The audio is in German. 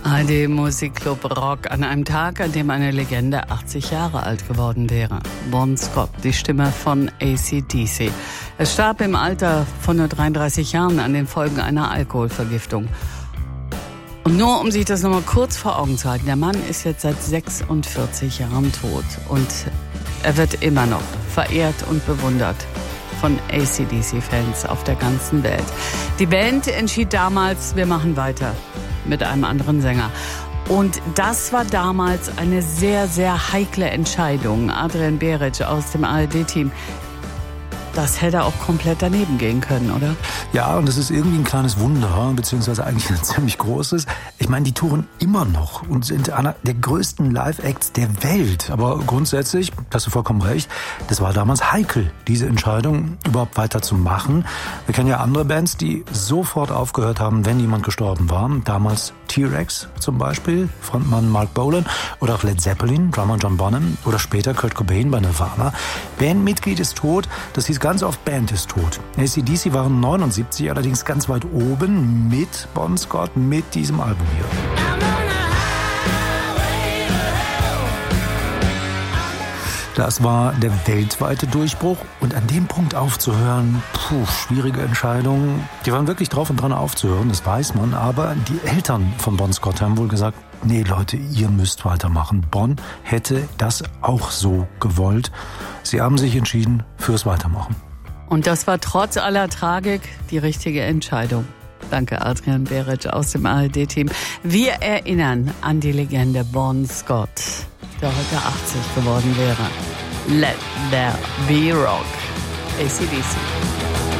ARD Musikclub Rock an einem Tag, an dem eine Legende 80 Jahre alt geworden wäre. Bon Scott, die Stimme von AC/DC. Er starb im Alter von nur 33 Jahren an den Folgen einer Alkoholvergiftung. Und nur um sich das nochmal kurz vor Augen zu halten, der Mann ist jetzt seit 46 Jahren tot und er wird immer noch verehrt und bewundert von AC/DC-Fans auf der ganzen Welt. Die Band entschied damals, wir machen weiter mit einem anderen Sänger. Und das war damals eine sehr, sehr heikle Entscheidung. Adrian Beric aus dem ARD-Team. Das hätte auch komplett daneben gehen können, oder? Ja, und das ist irgendwie ein kleines Wunder, beziehungsweise eigentlich ein ziemlich großes. Ich meine, die touren immer noch und sind einer der größten Live-Acts der Welt. Aber grundsätzlich, hast du vollkommen recht, das war damals heikel, diese Entscheidung überhaupt weiter zu machen. Wir kennen ja andere Bands, die sofort aufgehört haben, wenn jemand gestorben war. Damals T-Rex zum Beispiel, Frontmann Mark Bolan, oder auch Led Zeppelin, Drummer John Bonham, oder später Kurt Cobain bei Nirvana. Bandmitglied ist tot, das hieß ganz oft Band ist tot. AC/DC waren 79, allerdings ganz weit oben mit Bon Scott, mit diesem Album hier. Das war der weltweite Durchbruch und an dem Punkt aufzuhören, schwierige Entscheidung. Die waren wirklich drauf und dran aufzuhören, das weiß man, aber die Eltern von Bon Scott haben wohl gesagt, nee Leute, ihr müsst weitermachen. Bon hätte das auch so gewollt. Sie haben sich entschieden fürs Weitermachen. Und das war trotz aller Tragik die richtige Entscheidung. Danke, Adrian Beric aus dem ARD-Team. Wir erinnern an die Legende Bon Scott, der heute 80 geworden wäre. Let there be rock. AC/DC.